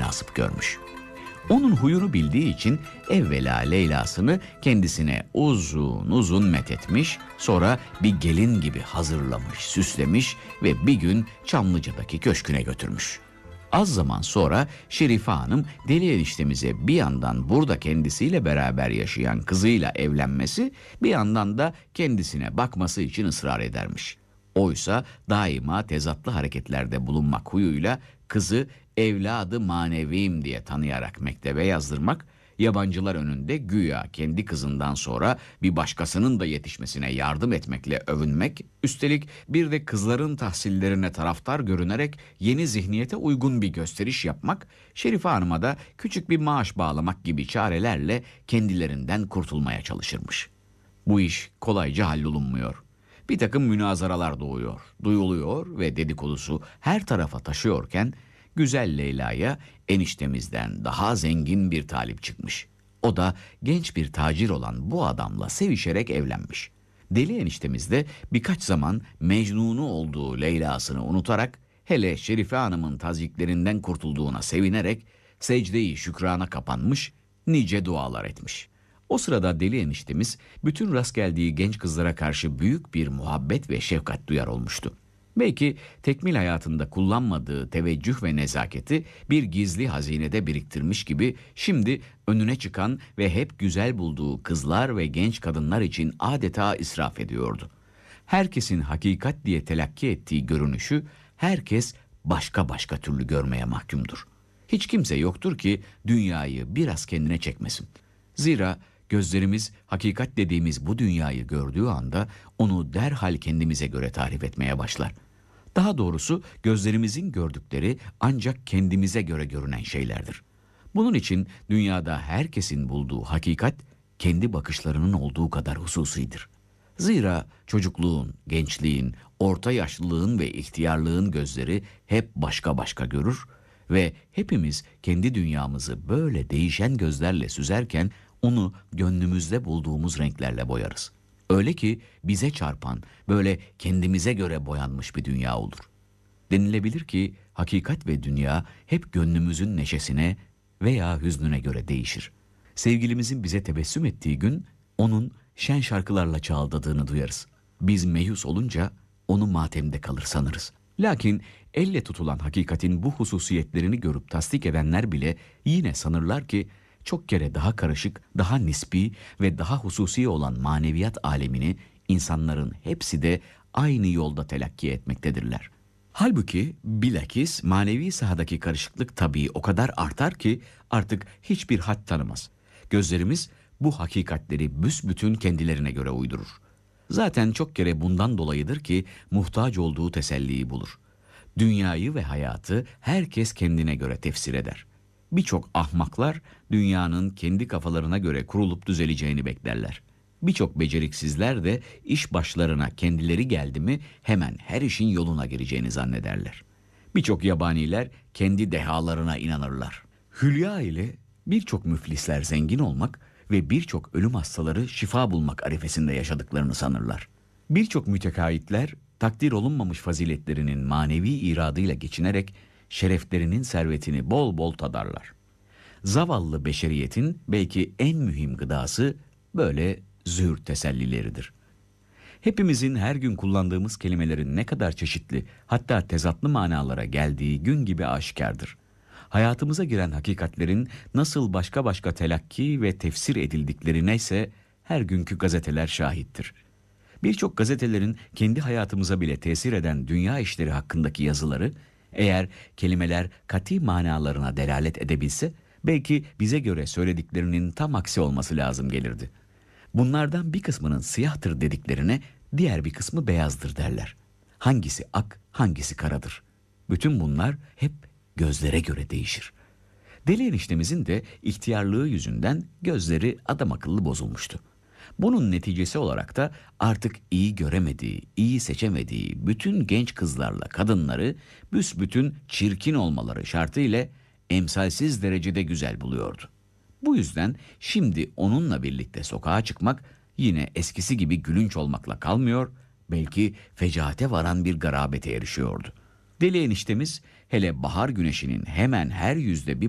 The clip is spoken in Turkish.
münasip görmüş. Onun huyunu bildiği için evvela Leyla'sını kendisine uzun uzun methetmiş, sonra bir gelin gibi hazırlamış, süslemiş ve bir gün Çamlıca'daki köşküne götürmüş. Az zaman sonra Şerife Hanım Deli eniştemize bir yandan burada kendisiyle beraber yaşayan kızıyla evlenmesi, bir yandan da kendisine bakması için ısrar edermiş. Oysa daima tezatlı hareketlerde bulunmak huyuyla kızı evladı maneviyim diye tanıyarak mektebe yazdırmak, yabancılar önünde güya kendi kızından sonra bir başkasının da yetişmesine yardım etmekle övünmek, üstelik bir de kızların tahsillerine taraftar görünerek yeni zihniyete uygun bir gösteriş yapmak, Şerife Hanım'a da küçük bir maaş bağlamak gibi çarelerle kendilerinden kurtulmaya çalışırmış. Bu iş kolayca hallolunmuyor. Bir takım münazaralar doğuyor, duyuluyor ve dedikodusu her tarafa taşıyorken, güzel Leyla'ya eniştemizden daha zengin bir talip çıkmış. O da genç bir tacir olan bu adamla sevişerek evlenmiş. Deli eniştemiz de birkaç zaman Mecnun'u olduğu Leyla'sını unutarak, hele Şerife Hanım'ın tazyikleri kurtulduğuna sevinerek secde-i şükrana kapanmış, nice dualar etmiş. O sırada Deli eniştemiz bütün rast geldiği genç kızlara karşı büyük bir muhabbet ve şefkat duyar olmuştu. Belki tekmil hayatında kullanmadığı teveccüh ve nezaketi bir gizli hazinede biriktirmiş gibi şimdi önüne çıkan ve hep güzel bulduğu kızlar ve genç kadınlar için adeta israf ediyordu. Herkesin hakikat diye telakki ettiği görünüşü herkes başka başka türlü görmeye mahkumdur. Hiç kimse yoktur ki dünyayı biraz kendine çekmesin. Zira gözlerimiz hakikat dediğimiz bu dünyayı gördüğü anda onu derhal kendimize göre tarif etmeye başlar. Daha doğrusu gözlerimizin gördükleri ancak kendimize göre görünen şeylerdir. Bunun için dünyada herkesin bulduğu hakikat kendi bakışlarının olduğu kadar hususidir. Zira çocukluğun, gençliğin, orta yaşlılığın ve ihtiyarlığın gözleri hep başka başka görür ve hepimiz kendi dünyamızı böyle değişen gözlerle süzerken onu gönlümüzde bulduğumuz renklerle boyarız. Öyle ki bize çarpan, böyle kendimize göre boyanmış bir dünya olur. Denilebilir ki hakikat ve dünya hep gönlümüzün neşesine veya hüznüne göre değişir. Sevgilimizin bize tebessüm ettiği gün onun şen şarkılarla çağıldadığını duyarız. Biz meyus olunca onu matemde kalır sanırız. Lakin elle tutulan hakikatin bu hususiyetlerini görüp tasdik edenler bile yine sanırlar ki çok kere daha karışık, daha nispi ve daha hususi olan maneviyat alemini insanların hepsi de aynı yolda telakki etmektedirler. Halbuki bilakis manevi sahadaki karışıklık tabii o kadar artar ki artık hiçbir had tanımaz. Gözlerimiz bu hakikatleri büsbütün kendilerine göre uydurur. Zaten çok kere bundan dolayıdır ki muhtaç olduğu teselliyi bulur. Dünyayı ve hayatı herkes kendine göre tefsir eder. Birçok ahmaklar dünyanın kendi kafalarına göre kurulup düzeleceğini beklerler. Birçok beceriksizler de iş başlarına kendileri geldi mi hemen her işin yoluna gireceğini zannederler. Birçok yabaniler kendi dehalarına inanırlar. Hülya ile birçok müflisler zengin olmak ve birçok ölüm hastaları şifa bulmak arifesinde yaşadıklarını sanırlar. Birçok mütekahhitler takdir olunmamış faziletlerinin manevi iradıyla geçinerek şereflerinin servetini bol bol tadarlar. Zavallı beşeriyetin belki en mühim gıdası böyle zühd tesellileridir. Hepimizin her gün kullandığımız kelimelerin ne kadar çeşitli, hatta tezatlı manalara geldiği gün gibi aşikardır. Hayatımıza giren hakikatlerin nasıl başka başka telakki ve tefsir edildiklerine ise her günkü gazeteler şahittir. Birçok gazetelerin kendi hayatımıza bile tesir eden dünya işleri hakkındaki yazıları, eğer kelimeler kati manalarına delalet edebilse, belki bize göre söylediklerinin tam aksi olması lazım gelirdi. Bunlardan bir kısmının siyahtır dediklerine, diğer bir kısmı beyazdır derler. Hangisi ak, hangisi karadır? Bütün bunlar hep gözlere göre değişir. Deli eniştemizin de ihtiyarlığı yüzünden gözleri adam akıllı bozulmuştu. Bunun neticesi olarak da artık iyi göremediği, iyi seçemediği bütün genç kızlarla kadınları büsbütün çirkin olmaları şartıyla emsalsiz derecede güzel buluyordu. Bu yüzden şimdi onunla birlikte sokağa çıkmak yine eskisi gibi gülünç olmakla kalmıyor, belki fecaate varan bir garabete erişiyordu. Deli eniştemiz hele bahar güneşinin hemen her yüzde bir